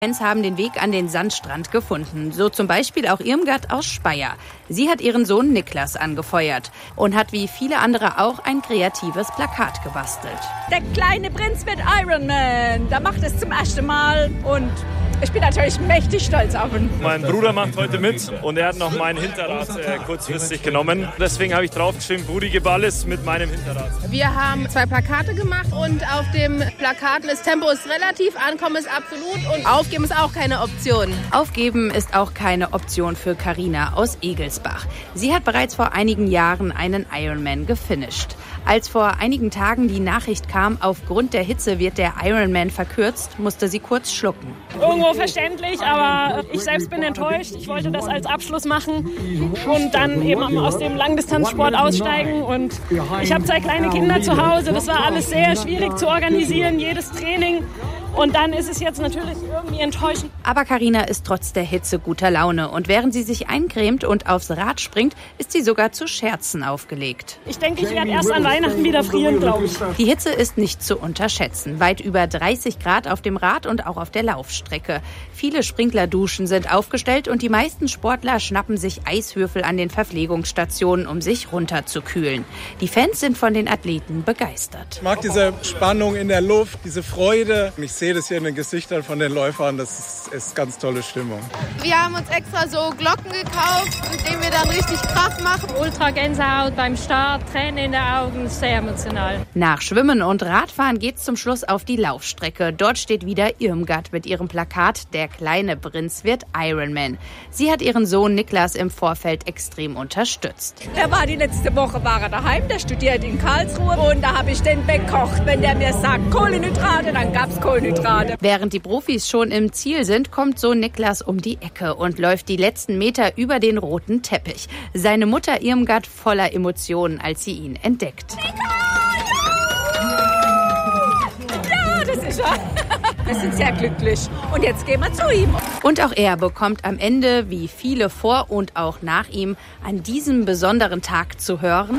Fans haben den Weg an den Sandstrand gefunden, so zum Beispiel auch Irmgard aus Speyer. Sie hat ihren Sohn Niklas angefeuert und hat wie viele andere auch ein kreatives Plakat gebastelt. Der kleine Prinz wird Ironman, der macht es zum ersten Mal und ich bin natürlich mächtig stolz auf ihn. Mein Bruder macht heute mit und er hat noch mein Hinterrad kurzfristig genommen. Deswegen habe ich draufgeschrieben, Brudi Geballes mit meinem Hinterrad. Wir haben 2 Plakate gemacht und auf dem Plakat ist Tempo ist relativ, Ankommen ist absolut und Aufgeben ist auch keine Option. Aufgeben ist auch keine Option für Carina aus Egelsbach. Sie hat bereits vor einigen Jahren einen Ironman gefinisht. Als vor einigen Tagen die Nachricht kam, aufgrund der Hitze wird der Ironman verkürzt, musste sie kurz schlucken. Irgendwo verständlich, aber ich selbst bin enttäuscht. Ich wollte das als Abschluss machen und dann eben aus dem Langdistanzsport aussteigen. Und ich habe 2 kleine Kinder zu Hause. Das war alles sehr schwierig zu organisieren, jedes Training. Und dann ist es jetzt natürlich irgendwie enttäuschend. Aber Carina ist trotz der Hitze guter Laune. Und während sie sich eincremt und aufs Rad springt, ist sie sogar zu Scherzen aufgelegt. Ich denke, ich werde erst an Weihnachten wieder frieren, glaube ich. Die Hitze ist nicht zu unterschätzen. Weit über 30 Grad auf dem Rad und auch auf der Laufstrecke. Viele Sprinklerduschen sind aufgestellt und die meisten Sportler schnappen sich Eiswürfel an den Verpflegungsstationen, um sich runterzukühlen. Die Fans sind von den Athleten begeistert. Ich mag diese Spannung in der Luft, diese Freude. Ich sehe das hier in den Gesichtern von den Läufern, das ist ganz tolle Stimmung. Wir haben uns extra so Glocken gekauft, mit denen wir dann richtig Kraft machen. Ultra Gänsehaut beim Start, Tränen in den Augen, sehr emotional. Nach Schwimmen und Radfahren geht's zum Schluss auf die Laufstrecke. Dort steht wieder Irmgard mit ihrem Plakat "Der kleine Prinz wird Ironman". Sie hat ihren Sohn Niklas im Vorfeld extrem unterstützt. Die letzte Woche war er daheim, der studiert in Karlsruhe und da habe ich den bekocht. Wenn der mir sagt Kohlenhydrate, dann gab's Kohlenhydrate. Während die Profis schon im Ziel sind, kommt Sohn Niklas um die Ecke und läuft die letzten Meter über den roten Teppich. Seine Mutter Irmgard voller Emotionen, als sie ihn entdeckt. Ja, das ist er. Wir sind sehr glücklich. Und jetzt gehen wir zu ihm. Und auch er bekommt am Ende, wie viele vor und auch nach ihm, an diesem besonderen Tag zu hören: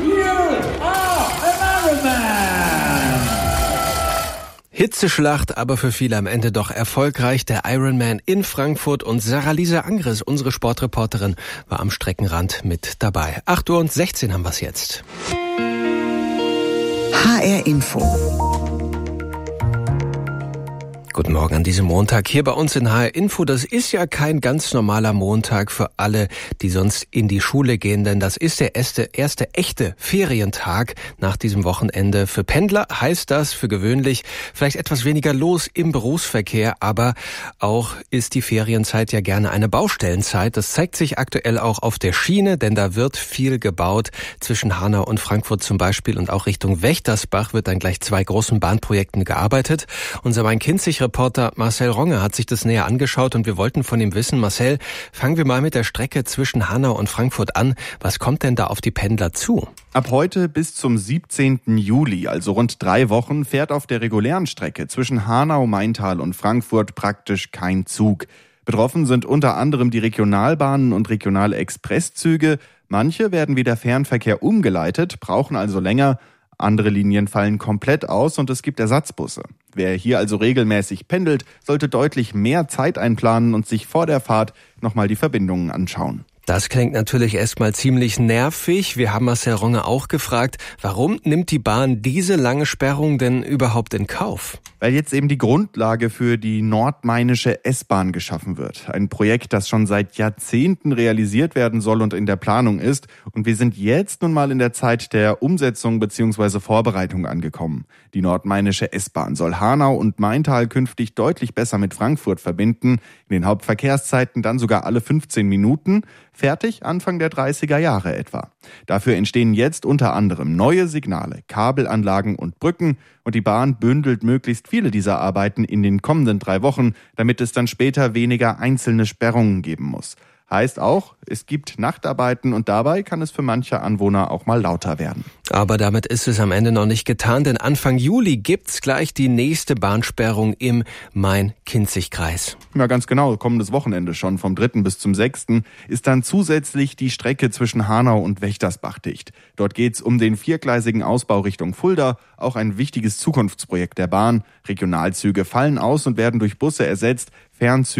Hitzeschlacht, aber für viele am Ende doch erfolgreich. Der Ironman in Frankfurt und Sarah-Lisa Angres, unsere Sportreporterin, war am Streckenrand mit dabei. 8:16 Uhr haben wir es jetzt. HR Info. Guten Morgen an diesem Montag hier bei uns in HR Info. Das ist ja kein ganz normaler Montag für alle, die sonst in die Schule gehen, denn das ist der erste echte Ferientag nach diesem Wochenende. Für Pendler heißt das für gewöhnlich vielleicht etwas weniger los im Berufsverkehr, aber auch ist die Ferienzeit ja gerne eine Baustellenzeit. Das zeigt sich aktuell auch auf der Schiene, denn da wird viel gebaut. Zwischen Hanau und Frankfurt zum Beispiel und auch Richtung Wächtersbach wird an gleich 2 großen Bahnprojekten gearbeitet. Unser Main-Kinzig-Reporter Marcel Ronge hat sich das näher angeschaut und wir wollten von ihm wissen, Marcel, fangen wir mal mit der Strecke zwischen Hanau und Frankfurt an. Was kommt denn da auf die Pendler zu? Ab heute bis zum 17. Juli, also rund 3 Wochen, fährt auf der regulären Strecke zwischen Hanau, Maintal und Frankfurt praktisch kein Zug. Betroffen sind unter anderem die Regionalbahnen und regionale Expresszüge. Manche werden wie der Fernverkehr umgeleitet, brauchen also länger. Andere Linien fallen komplett aus und es gibt Ersatzbusse. Wer hier also regelmäßig pendelt, sollte deutlich mehr Zeit einplanen und sich vor der Fahrt nochmal die Verbindungen anschauen. Das klingt natürlich erstmal ziemlich nervig. Wir haben Marcel Ronge auch gefragt, warum nimmt die Bahn diese lange Sperrung denn überhaupt in Kauf? Weil jetzt eben die Grundlage für die nordmainische S-Bahn geschaffen wird. Ein Projekt, das schon seit Jahrzehnten realisiert werden soll und in der Planung ist. Und wir sind jetzt nun mal in der Zeit der Umsetzung bzw. Vorbereitung angekommen. Die nordmainische S-Bahn soll Hanau und Maintal künftig deutlich besser mit Frankfurt verbinden. In den Hauptverkehrszeiten dann sogar alle 15 Minuten. Fertig Anfang der 30er Jahre etwa. Dafür entstehen jetzt unter anderem neue Signale, Kabelanlagen und Brücken und die Bahn bündelt möglichst viele dieser Arbeiten in den kommenden 3 Wochen, damit es dann später weniger einzelne Sperrungen geben muss. Heißt auch, es gibt Nachtarbeiten und dabei kann es für manche Anwohner auch mal lauter werden. Aber damit ist es am Ende noch nicht getan, denn Anfang Juli gibt's gleich die nächste Bahnsperrung im Main-Kinzig-Kreis. Ja, ganz genau. Kommendes Wochenende schon, vom 3. bis zum 6. ist dann zusätzlich die Strecke zwischen Hanau und Wächtersbach dicht. Dort geht's um den 4-gleisigen Ausbau Richtung Fulda, auch ein wichtiges Zukunftsprojekt der Bahn. Regionalzüge fallen aus und werden durch Busse ersetzt. Fernzüge